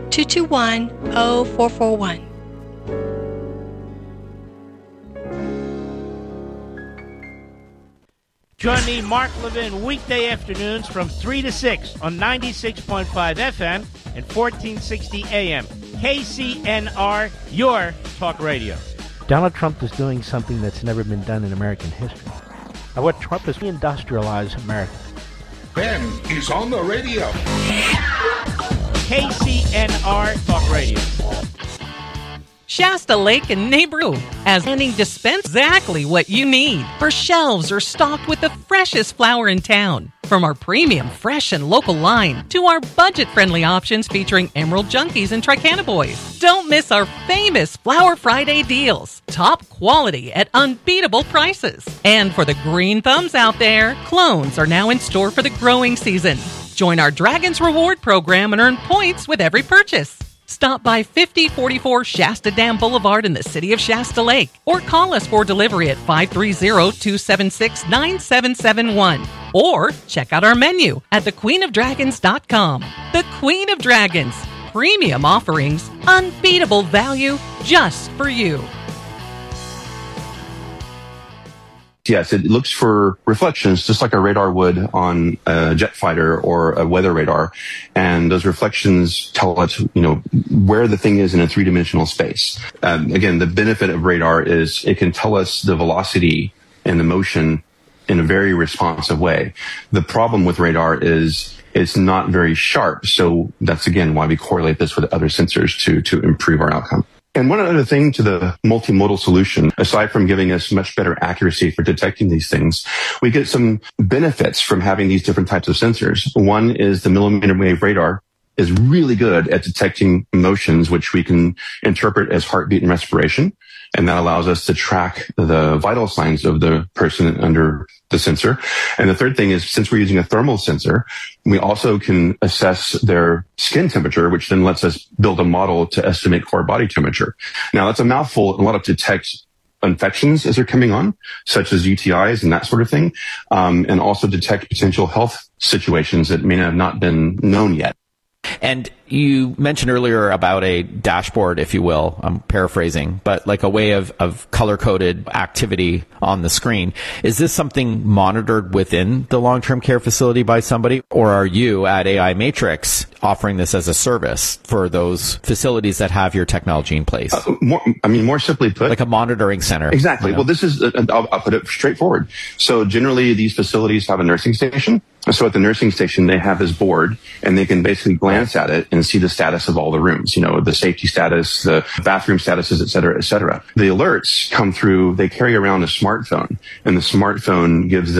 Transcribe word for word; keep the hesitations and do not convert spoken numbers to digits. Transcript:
two two one, zero four four one. Join me, Mark Levin, weekday afternoons from three to six on ninety-six point five F M and fourteen sixty A M. K C N R, your talk radio. Donald Trump is doing something that's never been done in American history. Now, what Trump is reindustrialize America. Ben, he's on the radio. K C N R Talk Radio. Shasta Lake and neighborhood as Landing dispense exactly what you need. Our shelves are stocked with the freshest flower in town. From our premium, fresh, and local line to our budget-friendly options featuring Emerald Junkies and Tricana Boys. Don't miss our famous Flower Friday deals. Top quality at unbeatable prices. And for the green thumbs out there, clones are now in store for the growing season. Join our Dragons Reward program and earn points with every purchase. Stop by fifty forty-four Shasta Dam Boulevard in the city of Shasta Lake or call us for delivery at five three zero, two seven six, nine seven seven one or check out our menu at the queen of dragons dot com. The Queen of Dragons. Premium offerings, unbeatable value just for you. Yes, it looks for reflections just like a radar would on a jet fighter or a weather radar. And those reflections tell us, you know, where the thing is in a three-dimensional space. Um, again, the benefit of radar is it can tell us the velocity and the motion in a very responsive way. The problem with radar is it's not very sharp. So that's, again, why we correlate this with other sensors to, to improve our outcome. And one other thing to the multimodal solution, aside from giving us much better accuracy for detecting these things, we get some benefits from having these different types of sensors. One is the millimeter wave radar is really good at detecting motions, which we can interpret as heartbeat and respiration. And that allows us to track the vital signs of the person under the sensor. And the third thing is, since we're using a thermal sensor, we also can assess their skin temperature, which then lets us build a model to estimate core body temperature. Now, that's a mouthful, and a lot of detect infections as they're coming on, such as U T Is and that sort of thing, um, and also detect potential health situations that may have not been known yet. And you mentioned earlier about a dashboard, if you will. I'm paraphrasing, but like a way of, of color-coded activity on the screen. Is this something monitored within the long-term care facility by somebody, or are you at A I Matrix offering this as a service for those facilities that have your technology in place? Uh, more, I mean, more simply put, like a monitoring center. Exactly. You know? Well, this is, uh, I'll, I'll put it straightforward. So generally, these facilities have a nursing station. So at the nursing station, they have this board, and they can basically glance at it and see the status of all the rooms, you know, the safety status, the bathroom statuses, et cetera, et cetera. The alerts come through, they carry around a smartphone, and the smartphone gives them